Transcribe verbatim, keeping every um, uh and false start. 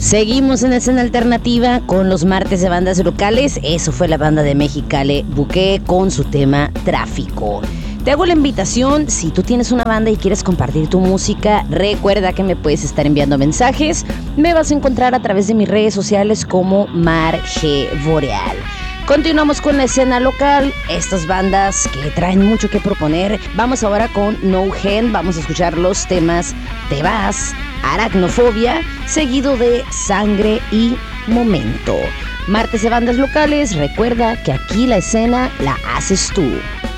Seguimos en escena alternativa con los martes de bandas locales. Eso fue la banda de Mexicali Buque con su tema Tráfico. Te hago la invitación, si tú tienes una banda y quieres compartir tu música, recuerda que me puedes estar enviando mensajes. Me vas a encontrar a través de mis redes sociales como Mar G Boreal. Continuamos con la escena local, estas bandas que traen mucho que proponer. Vamos ahora con No Gen, vamos a escuchar los temas Te Vas, Aracnofobia, seguido de Sangre y Momento. Martes de bandas locales, recuerda que aquí la escena la haces tú.